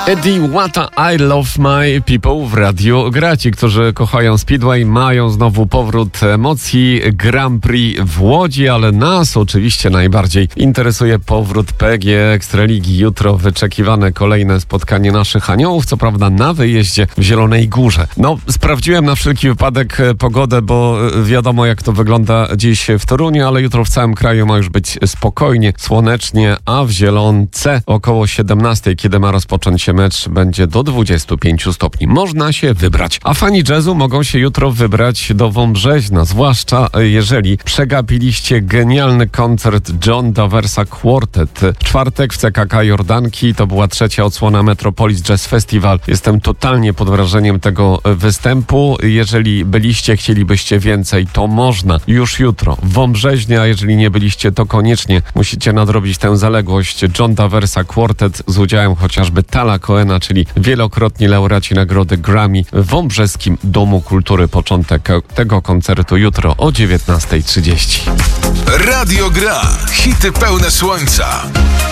Eddie Wata, I Love My People w Radiu Gra. Ci, którzy kochają Speedway, mają znowu powrót emocji Grand Prix w Łodzi, ale nas oczywiście najbardziej interesuje powrót PGE Ekstraligi. Jutro wyczekiwane kolejne spotkanie naszych aniołów, co prawda na wyjeździe w Zielonej Górze. Sprawdziłem na wszelki wypadek pogodę, bo wiadomo jak to wygląda dziś w Toruniu, ale jutro w całym kraju ma już być spokojnie, słonecznie, a w Zielonce około 17, kiedy ma rozpocząć się mecz, będzie do 25 stopni. Można się wybrać. A fani jazzu mogą się jutro wybrać do Wąbrzeźna, zwłaszcza jeżeli przegapiliście genialny koncert John Daversa Quartet. W czwartek w CKK Jordanki to była trzecia odsłona Metropolis Jazz Festival. Jestem totalnie pod wrażeniem tego występu. Jeżeli byliście, chcielibyście więcej, to można już jutro w Wąbrzeźnie, a jeżeli nie byliście, to koniecznie musicie nadrobić tę zaległość. John Daversa Quartet z udziałem chociażby Tala Cohena, czyli wielokrotni laureaci nagrody Grammy w Wąbrzeskim Domu Kultury. Początek tego koncertu jutro o 19:30. Radio Gra. Hity pełne słońca.